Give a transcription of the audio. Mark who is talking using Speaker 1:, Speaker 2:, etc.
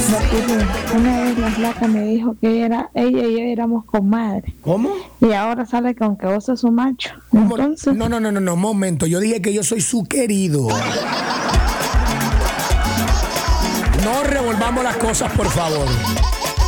Speaker 1: Repito, una vez la flaca me dijo que ella y yo éramos comadres.
Speaker 2: ¿Cómo?
Speaker 1: Y ahora sale con que vos sos su macho. Entonces,
Speaker 2: No, momento. Yo dije que yo soy su querido. No revolvamos las cosas, por favor.